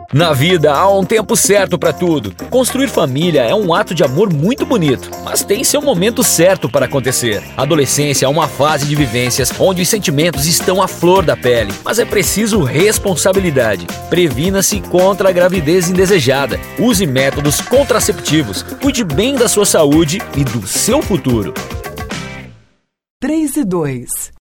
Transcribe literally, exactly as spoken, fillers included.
Na vida há um tempo certo para tudo. Construir família é um ato de amor muito bonito, mas tem seu momento certo para acontecer. A adolescência é uma fase de vivências onde os sentimentos estão à flor da pele, mas é preciso responsabilidade. Previna-se contra a gravidez indesejada. Use métodos contraceptivos. Cuide bem da sua saúde e do seu futuro. três e dois.